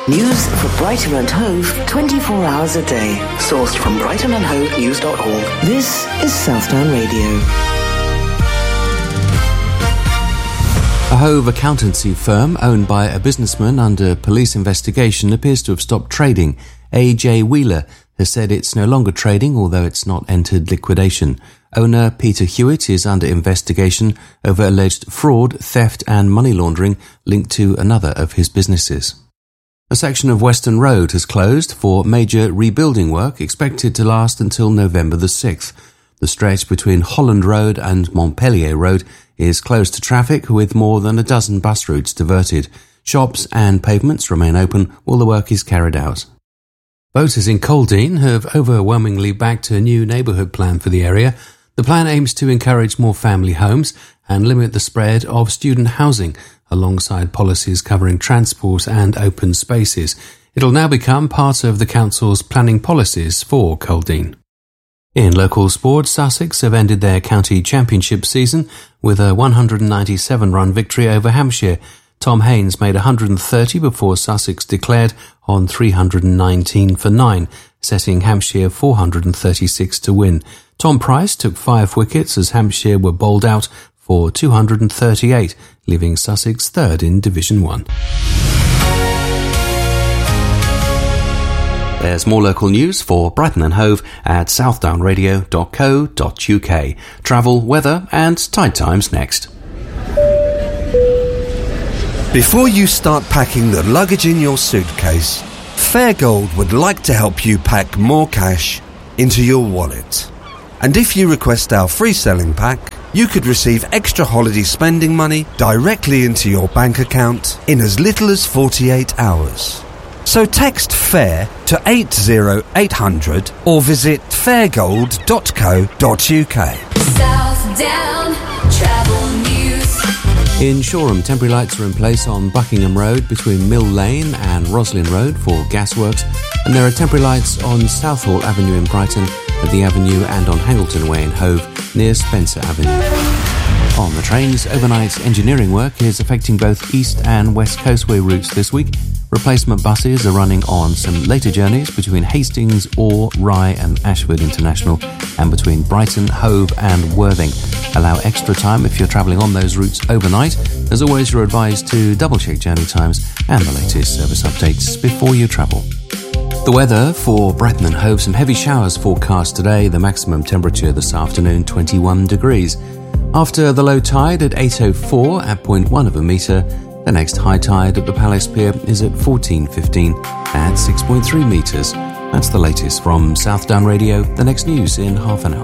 News for Brighton and Hove 24 hours a day. Sourced from brightonandhovenews.org. This is Southdown Radio. A Hove accountancy firm owned by a businessman under police investigation appears to have stopped trading. A.J. Wheeler has said it's no longer trading, although it's not entered liquidation. Owner Peter Hewitt is under investigation over alleged fraud, theft and money laundering linked to another of his businesses. A section of Western Road has closed for major rebuilding work expected to last until November the 6th. The stretch between Holland Road and Montpellier Road is closed to traffic with more than a dozen bus routes diverted. Shops and pavements remain open while the work is carried out. Voters in Coldene have overwhelmingly backed a new neighbourhood plan for the area. The plan aims to encourage more family homes and limit the spread of student housing, alongside policies covering transport and open spaces. It'll now become part of the council's planning policies for Coldene. In local sport, Sussex have ended their county championship season with a 197-run victory over Hampshire. Tom Haynes made 130 before Sussex declared on 319 for 9, setting Hampshire 436 to win. Tom Price took 5 wickets as Hampshire were bowled out for 238, leaving Sussex third in Division 1. There's more local news for Brighton and Hove at southdownradio.co.uk. Travel, weather and tide times next. Before you start packing the luggage in your suitcase, Fairgold would like to help you pack more cash into your wallet. And if you request our free selling pack, you could receive extra holiday spending money directly into your bank account in as little as 48 hours. So text FAIR to 80800 or visit fairgold.co.uk. Southdown Travel News. In Shoreham, temporary lights are in place on Buckingham Road between Mill Lane and Roslyn Road for gasworks, and there are temporary lights on Southall Avenue in Brighton, at the Avenue and on Hangleton Way in Hove near Spencer Avenue. On the trains, overnight engineering work is affecting both East and West Coastway routes this week. Replacement buses are running on some later journeys between Hastings, Orr, Rye and Ashford International, and between Brighton, Hove and Worthing. Allow extra time if you're travelling on those routes overnight. As always, you're advised to double-check journey times and the latest service updates before you travel. The weather for Brighton and Hove, some heavy showers forecast today. The maximum temperature this afternoon, 21 degrees. After the low tide at 8:04 at 0.1 of a metre, the next high tide at the Palace Pier is at 14:15 at 6.3 metres. That's the latest from Southdown Radio. The next news in half an hour.